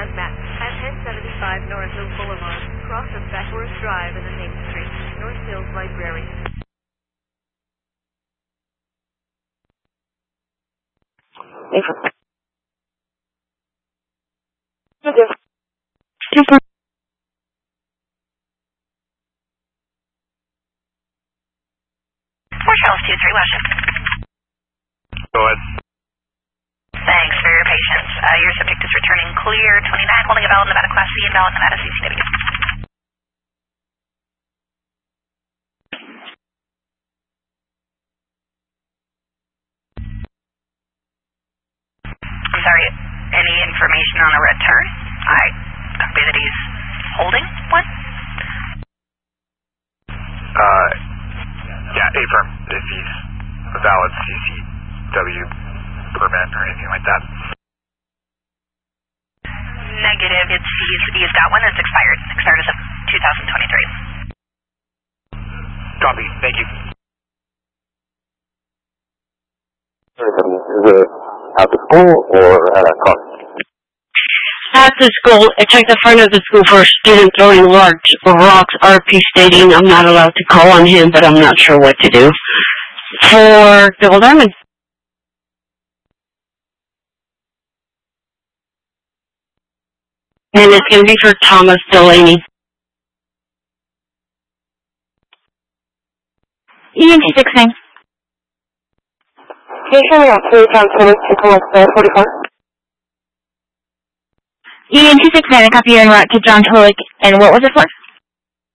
Hazmat at 1075 North Hills Boulevard, cross of Backwoods Drive and the Main Street, North Hills Library. Super. Fort Charles 23, Washington. Go ahead. Thanks for your patience. Your subject is returning clear, 29, holding a valid Nevada Class C and valid Nevada CCW. I'm sorry, any information on a return? I copy that he's holding one? Yeah, affirm if he's a valid CCW permit or anything like that. Negative. He's got one that's expired. Expired as of 2023. Copy. Thank you. Is it at the school or at a college? At the school, I checked the front of the school for a student throwing large rocks, RP stating I'm not allowed to call on him, but I'm not sure what to do. For Bill Diamond. And it's going to be for Thomas Delaney. ENT 16. Can you show me out 3 times 20 to collect 44? ENT 69, I copy you en route to John Tulloch. And what was it for?